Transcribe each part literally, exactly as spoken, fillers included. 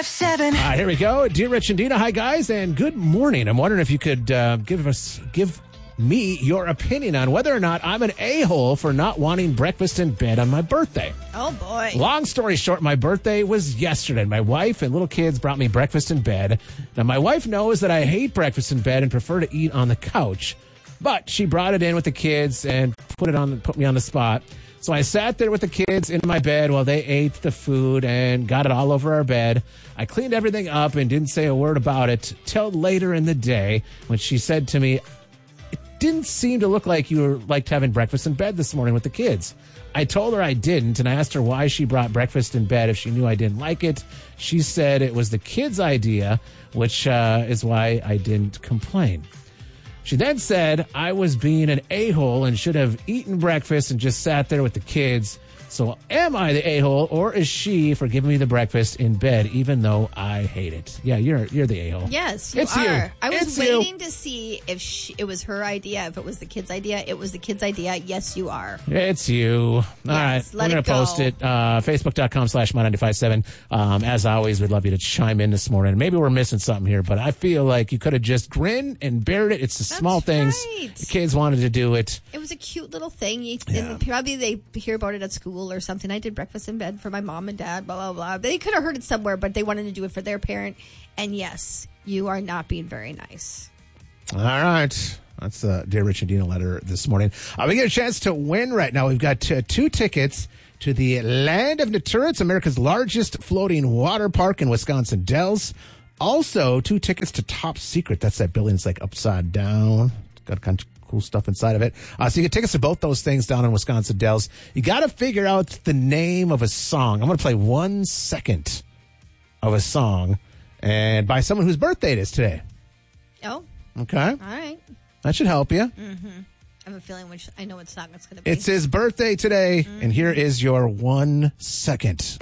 five seven. Uh, here we go. Dear Rich and Dina, hi guys, and good morning. I'm wondering if you could uh, give us give me your opinion on whether or not I'm an a-hole for not wanting breakfast in bed on my birthday. Oh, boy. Long story short, my birthday was yesterday. My wife and little kids brought me breakfast in bed. Now, my wife knows that I hate breakfast in bed and prefer to eat on the couch, but she brought it in with the kids and put it on, put me on the spot. So I sat there with the kids in my bed while they ate the food and got it all over our bed. I cleaned everything up and didn't say a word about it till later in the day when she said to me, "It didn't seem to look like you were liked having breakfast in bed this morning with the kids." I told her I didn't, and I asked her why she brought breakfast in bed if she knew I didn't like it. She said it was the kids' idea, which uh, is why I didn't complain. She then said I was being an a-hole and should have eaten breakfast and just sat there with the kids. So am I the a-hole, or is she for giving me the breakfast in bed even though I hate it? Yeah, you're you're the a-hole. Yes, you it's are. You. I was it's waiting you. to see if she, it was her idea, if it was the kid's idea. It was the kid's idea. Yes, you are. It's you. All yes, right, let we're it going to post go. it. Uh, Facebook.com slash My ninety-five seven. Um, as always, we'd love you to chime in this morning. Maybe we're missing something here, but I feel like you could have just grinned and bared it. It's the That's small things. right. The kids wanted to do it. It was a cute little thing. You, Yeah. and probably they hear about it at school or something. I did breakfast in bed for my mom and dad, blah, blah, blah. They could have heard it somewhere, but they wanted to do it for their parent. And yes, you are not being very nice. All right. That's the Dear Rich and Dina letter this morning. Uh, we get a chance to win right now. We've got uh, two tickets to the Land of Natura. It's America's largest floating water park in Wisconsin Dells. Also, two tickets to Top Secret. That's that building that's like upside down. It's got kind of cool stuff inside of it. Uh, so you get tickets to both those things down in Wisconsin Dells. You got to figure out the name of a song. I'm going to play one second of a song and by someone whose birthday it is today. Oh, Okay. all right. That should help you. Mm-hmm. I have a feeling which I know what song it's going to be. It's his birthday today, Mm-hmm. and here is your one second.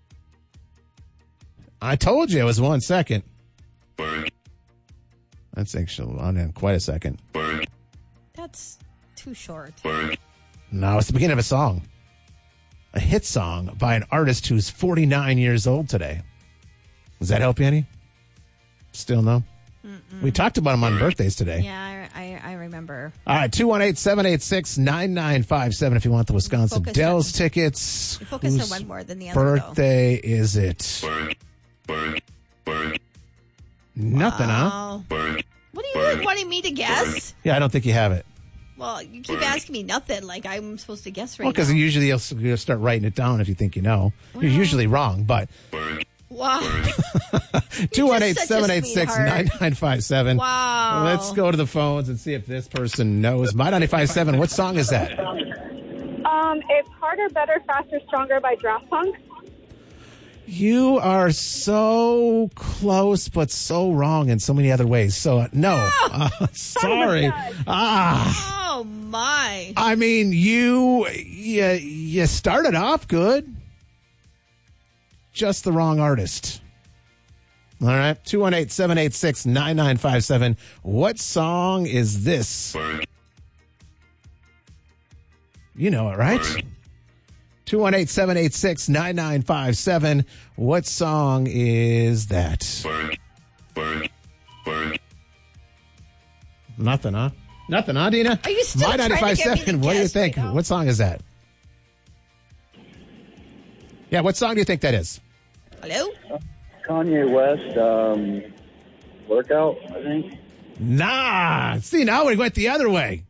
I told you it was one second. That's actually on in quite a second. That's too short. No, it's the beginning of a song. A hit song by an artist who's forty-nine years old today. Does that help you any? Still no? Mm-mm. We talked about him on birthdays today. Yeah, I, I, I remember. All right, two one eight, seven eight six, nine nine five seven if you want the Wisconsin Focus Dells on- tickets. You focus Whose on one more than the other, though. birthday is it? Nothing, huh? Wow. What are you wanting me to guess? Yeah, I don't think you have it. Well, you keep asking me nothing like I'm supposed to guess right Well, because now. usually you'll, you'll start writing it down if you think you know. You're Well- usually wrong, but Wow. two one eight, such a seven eight six, nine nine five seven. Wow. Let's go to the phones and see if this person knows. My ninety-five point seven, what song is that? Um, it's Harder, Better, Faster, Stronger by Draft Punk. You are so close, but so wrong in so many other ways. So, uh, no. Uh, sorry. Ah. Oh, my. I mean, you, you, you started off good. Just the wrong artist. All right. two one eight, seven eight six, nine nine five seven. What song is this? You know it, right? two one eight, seven eight six, nine nine five seven. What song is that? Nothing, huh? Nothing, huh, Dina? Are you still My trying to ninety-five get me to seven. What do you guess think? right now? What song is that? Yeah, what song do you think that is? Hello? Kanye West, um, Workout, I think. Nah. See, now we went the other way.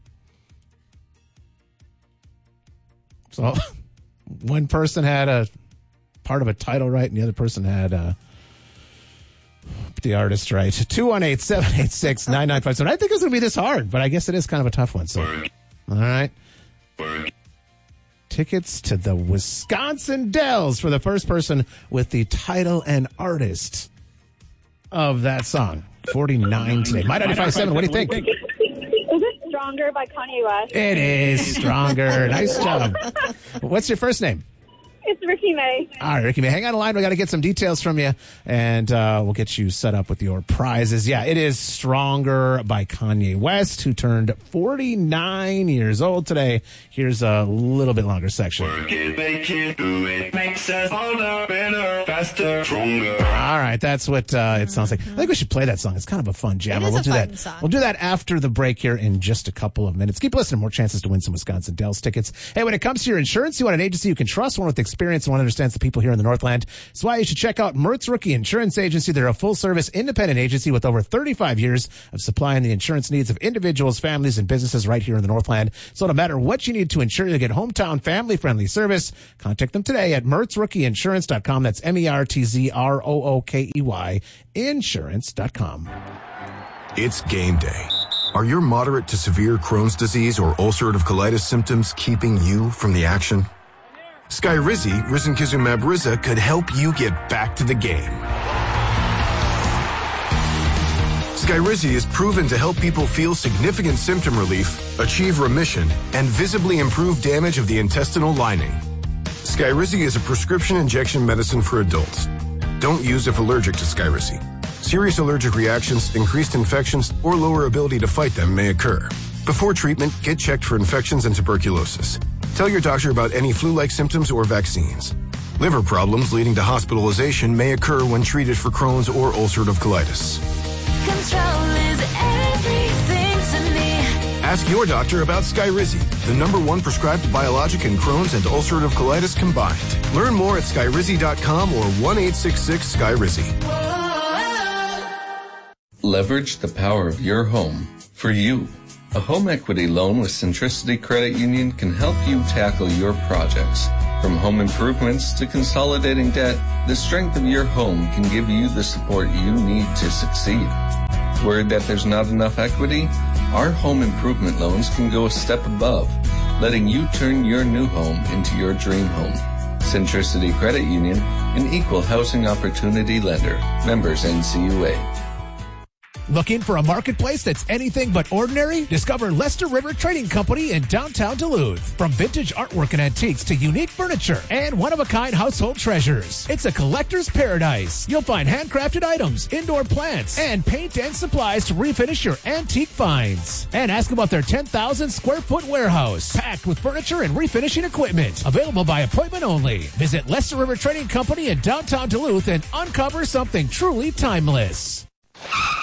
So one person had a part of a title right, and the other person had uh, the artist right. two one eight, seven eight six, nine nine five seven. I think it's going to be this hard, but I guess it is kind of a tough one. So, all right. Tickets to the Wisconsin Dells for the first person with the title and artist of that song. forty-nine today. My ninety-five point seven, what do you think? Is it Stronger by Kanye West? It is Stronger. Nice job. What's your first name? It's Ricky May. All right, Ricky May, hang on the line. We got to get some details from you, and uh, we'll get you set up with your prizes. Yeah, it is Stronger by Kanye West, who turned forty-nine years old today. Here's a little bit longer section. Work it, make it, do it, makes us harder, better, faster, stronger. All right, that's what uh, it sounds like. I think we should play that song. It's kind of a fun jammer. It is we'll a do fun that. song. We'll do that after the break here in just a couple of minutes. Keep listening. More chances to win some Wisconsin Dells tickets. Hey, when it comes to your insurance, you want an agency you can trust, one with experience, and one who understands the people here in the Northland. That's why you should check out Mertz Rookie Insurance Agency. They're a full-service independent agency with over thirty-five years of supplying the insurance needs of individuals, families, and businesses right here in the Northland. So no matter what you need to ensure you get hometown family-friendly service, contact them today at mertz rookie insurance dot com. That's M E R T Z R O O K E Y insurance dot com. It's game day. Are your moderate to severe Crohn's disease or ulcerative colitis symptoms keeping you from the action? Skyrizi, risankizumab Riza, could help you get back to the game. Skyrizi is proven to help people feel significant symptom relief, achieve remission, and visibly improve damage of the intestinal lining. Skyrizi is a prescription injection medicine for adults. Don't use if allergic to Skyrizi. Serious allergic reactions, increased infections, or lower ability to fight them may occur. Before treatment, get checked for infections and tuberculosis. Tell your doctor about any flu-like symptoms or vaccines. Liver problems leading to hospitalization may occur when treated for Crohn's or ulcerative colitis. Control is everything to me. Ask your doctor about Skyrizi, the number one prescribed biologic in Crohn's and ulcerative colitis combined. Learn more at skyrizi dot com or one eight six six Skyrizi. Leverage the power of your home for you. A home equity loan with Centricity Credit Union can help you tackle your projects. From home improvements to consolidating debt, the strength of your home can give you the support you need to succeed. Worried that there's not enough equity? Our home improvement loans can go a step above, letting you turn your new home into your dream home. Centricity Credit Union, an equal housing opportunity lender. Members N C U A. Looking for a marketplace that's anything but ordinary? Discover Lester River Trading Company in downtown Duluth. From vintage artwork and antiques to unique furniture and one-of-a-kind household treasures, it's a collector's paradise. You'll find handcrafted items, indoor plants, and paint and supplies to refinish your antique finds. And ask about their ten thousand square foot warehouse, packed with furniture and refinishing equipment. Available by appointment only. Visit Lester River Trading Company in downtown Duluth and uncover something truly timeless.